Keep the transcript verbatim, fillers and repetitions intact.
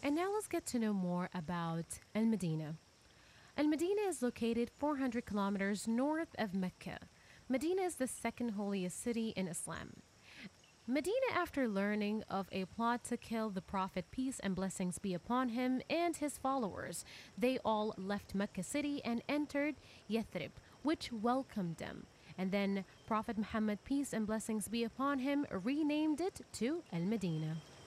And now let's get to know more about Al Medina. Al Medina is located four hundred kilometers north of Mecca. Medina is the second holiest city in Islam. Medina, after learning of a plot to kill the Prophet, peace and blessings be upon him, and his followers, they all left Mecca city and entered Yathrib, which welcomed them. And then Prophet Muhammad, peace and blessings be upon him, renamed it to Al Medina.